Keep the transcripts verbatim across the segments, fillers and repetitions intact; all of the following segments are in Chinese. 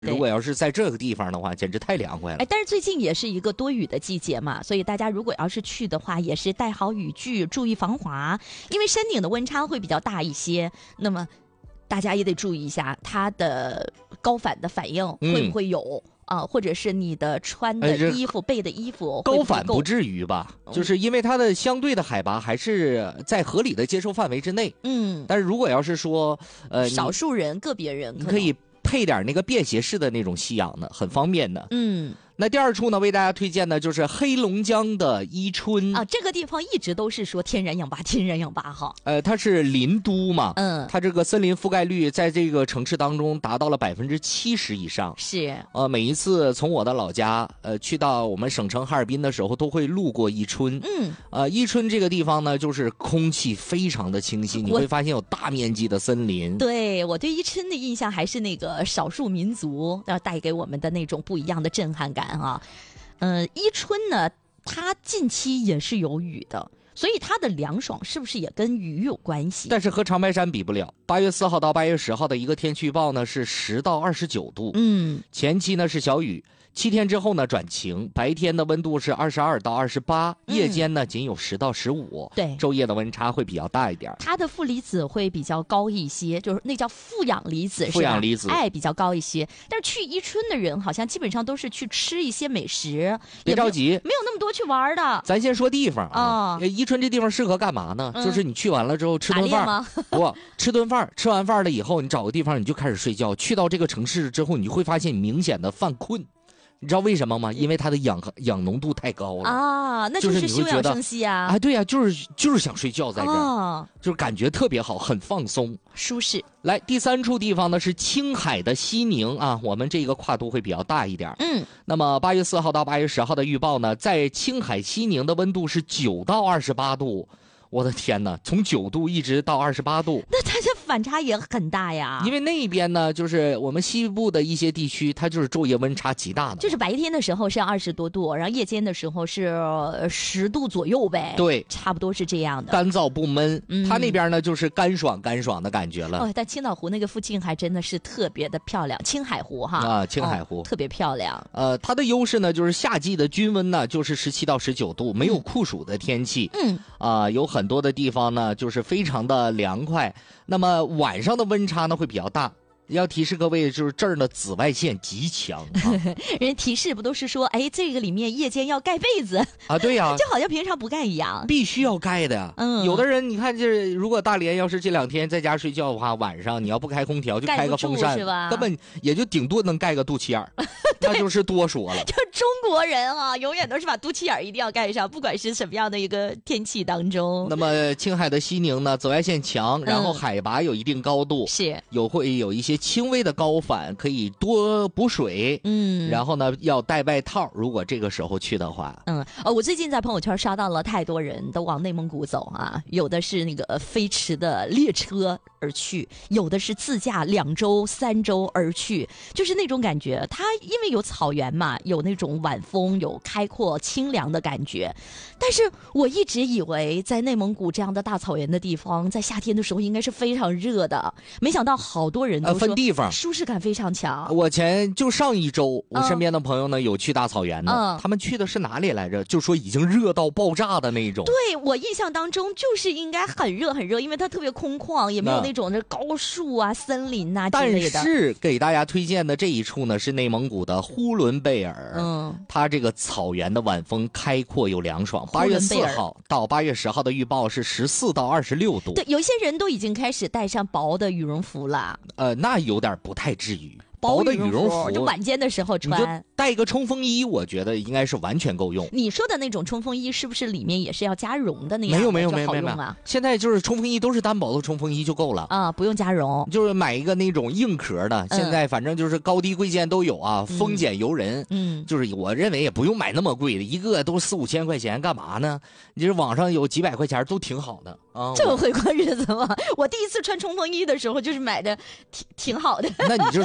如果要是在这个地方的话，简直太凉快了。 哎，但是最近也是一个多雨的季节嘛，所以大家如果要是去的话，也是带好雨具，注意防滑，因为山顶的温差会比较大一些。那么大家也得注意一下它的高反的反应会不会有。嗯啊，或者是你的穿的衣服、哎、备的衣服高反不至于吧？嗯、就是因为它的相对的海拔还是在合理的接受范围之内。嗯，但是如果要是说呃少数人、个别人可，你可以配点那个便携式的那种吸氧的，很方便的。 嗯。 那第二处呢，为大家推荐的就是黑龙江的伊春啊，这个地方一直都是说天然氧吧，天然氧吧哈。 呃，它是林都嘛， 嗯， 它这个森林覆盖率在这个城市当中达到了百分之七十以上。 是， 呃，每一次从我的老家呃去到我们省城哈尔滨的时候，都会路过伊春。 嗯， 呃，伊春这个地方呢，就是空气非常的清新，你会发现有大面积的森林。 对，我对伊春的印象还是那个少数民族要带给我们的那种不一样的震撼感。啊，呃，伊春呢，它近期也是有雨的，所以它的凉爽是不是也跟雨有关系？ 但是和长白山比不了。八月四号到八月十号的一个天气预报呢是十到二十九度， 嗯， 前期呢是小雨，七天之后呢转晴，白天的温度是二十二到二十八，夜间呢仅有十到十五， 对， 昼夜的温差会比较大一点。 它的负离子会比较高一些，就是那叫负氧离子， 负氧离子， 哎，比较高一些。但是去伊春的人好像基本上都是去吃一些美食， 别着急， 没有那么多去玩的。 咱先说地方啊，哦、伊春这地方适合干嘛呢？嗯、就是你去完了之后吃顿饭，不吃顿饭，吃完饭了以后，你找个地方你就开始睡觉。去到这个城市之后，你会发现你明显的犯困。你知道为什么吗？因为它的氧氧浓度太高了啊，那就是休养生息啊！ 啊，对呀、啊，就是就是想睡觉在这儿、哦，就是感觉特别好，很放松、 舒适。 来，第三处地方呢是青海的西宁啊，我们这个跨度会比较大一点。 嗯， 那么八月四号到八月十号的预报呢，在青海西宁的温度是九到二十八度。我的天哪，从九度一直到二十八度， 那它这反差也很大呀。 因为那边呢，就是我们西部的一些地区，它就是昼夜温差极大的。 就是白天的时候是二十多度，然后夜间的时候是十度左右呗。 对， 差不多是这样的。 干燥不闷，嗯、它那边呢就是干爽干爽的感觉了。 哦，但青岛湖那个附近还真的是特别的漂亮，青海湖哈啊，青海湖、 哦、特别漂亮。 呃，它的优势呢就是夏季的均温呢就是十七到十九度，没有酷暑的天气。 嗯啊、呃，有很多的地方呢。就是非常的凉快，那么晚上的温差呢会比较大。要提示各位，就是这儿的紫外线极强、啊、 人提示不都是说，哎，这个里面夜间要盖被子啊？对呀、啊， 就好像平常不盖一样， 必须要盖的呀。 嗯， 有的人你看，这如果大连要是这两天在家睡觉的话，晚上你要不开空调，就开个风扇， 是吧？ 根本也就顶多能盖个肚脐眼儿，那就是多说了。 就是中国人啊，永远都是把肚脐眼儿一定要盖上，不管是什么样的一个天气当中。 那么青海的西宁呢，紫外线强，然后海拔有一定高度， 嗯、是有会有一些轻微的高反，可以多补水， 嗯， 然后呢要带外套，如果这个时候去的话， 嗯，哦，我最近在朋友圈刷到了太多人都往内蒙古走啊，有的是那个飞驰的列车而去，有的是自驾两周三周而去，就是那种感觉。它因为有草原嘛，有那种晚风，有开阔清凉的感觉。但是我一直以为在内蒙古这样的大草原的地方，在夏天的时候应该是非常热的，没想到好多人都说、 呃、分地方舒适感非常强。 我前就上一周，我身边的朋友呢、嗯、有去大草原的、嗯，他们去的是哪里来着？就说已经热到爆炸的那种。 对，我印象当中就是应该很热很热，因为它特别空旷，也没有那种的高树啊、森林啊之类的。 但是给大家推荐的这一处呢，是内蒙古的呼伦贝尔。 嗯， 它这个草原的晚风开阔又凉爽。八月四号到八月十号的预报是十四到二十六度。 对，有一些人都已经开始带上薄的羽绒服了。 呃，那有点不太至于。 薄的羽绒服， 就晚间的时候穿， 你就带一个冲锋衣，我觉得应该是完全够用。 你说的那种冲锋衣，是不是里面也是要加绒的那样？ 没有没有没有没有啊！ 现在就是冲锋衣都是单薄的冲锋衣就够了啊，不用加绒， 就是买一个那种硬壳的。嗯、现在反正就是高低贵贱都有啊，嗯、丰俭由人。 嗯， 就是我认为也不用买那么贵的，一个都四五千块钱，干嘛呢？你这网上有几百块钱都挺好的啊。 这么会过日子吗？我第一次穿冲锋衣的时候，就是买的挺挺好的。 那你就是完全。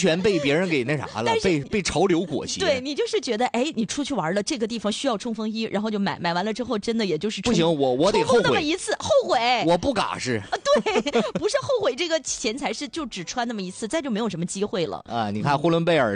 全被别人给那啥了，被被潮流裹挟。 对，你就是觉得，哎，你出去玩了，这个地方需要冲锋衣，然后就买，买完了之后，真的也就是不行，我我得后悔那么一次，后悔。 我不嘎是。 对，不是后悔这个钱财，是就只穿那么一次，再就没有什么机会了啊！你看呼伦贝尔。